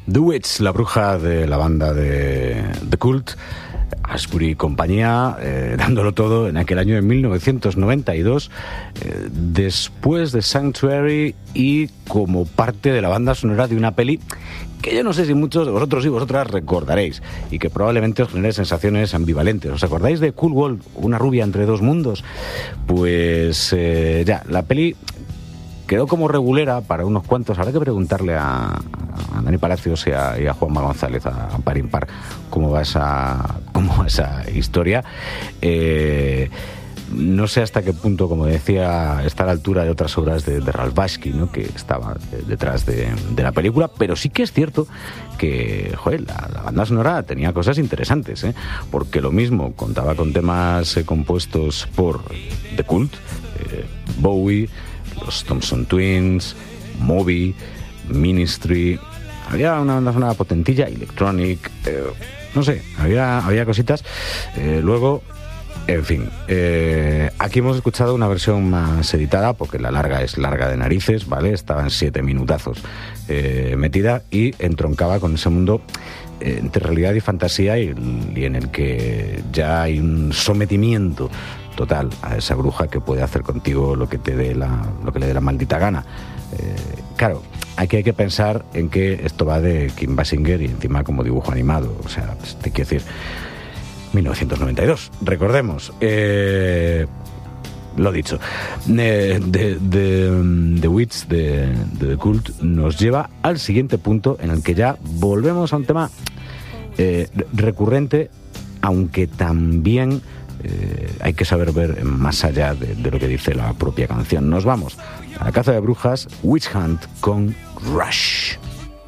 The Witch, la bruja de la banda de The Cult, Ashbury y compañía, dándolo todo en aquel año de 1992, después de Sanctuary y como parte de la banda sonora de una peli que yo no sé si muchos de vosotros y vosotras recordaréis y que probablemente os genere sensaciones ambivalentes. ¿Os acordáis de Cool World, una rubia entre dos mundos? Pues ya, la peli quedó como regulera para unos cuantos. Habrá que preguntarle a Dani Palacios y a Juanma González, a Par Impar, cómo va esa historia. No sé hasta qué punto, como decía, está a la altura de otras obras de Ralph Bakshi, ¿no?, que estaba detrás de la película, pero sí que es cierto que, joder, la banda sonora tenía cosas interesantes, porque lo mismo contaba con temas compuestos por The Cult, Bowie, los Thompson Twins, Moby, Ministry. Había una banda sonora potentilla, Electronic, no sé, había cositas. Luego, en fin, aquí hemos escuchado una versión más editada, porque la larga es larga de narices, ¿vale? Estaba en 7 minutazos metida y entroncaba con ese mundo entre realidad y fantasía y en el que ya hay un sometimiento total a esa bruja que puede hacer contigo lo que le dé la maldita gana. Claro, aquí hay que pensar en que esto va de Kim Basinger y encima como dibujo animado, o sea, te quiero decir, 1992, recordemos. Lo dicho, The Witch de The Cult nos lleva al siguiente punto en el que ya volvemos a un tema recurrente, aunque también hay que saber ver más allá de lo que dice la propia canción. Nos vamos a la caza de brujas, Witch Hunt con Rush.